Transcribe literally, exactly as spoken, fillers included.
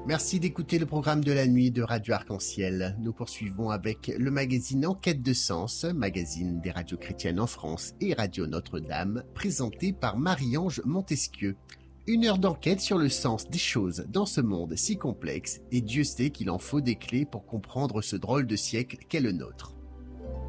Merci d'écouter le programme de la nuit de Radio Arc-en-Ciel. Nous poursuivons avec le magazine En quête de sens, magazine des radios chrétiennes en France et Radio Notre-Dame, présenté par Marie-Ange Montesquieu. Une heure d'enquête sur le sens des choses dans ce monde si complexe, et Dieu sait qu'il en faut des clés pour comprendre ce drôle de siècle qu'est le nôtre.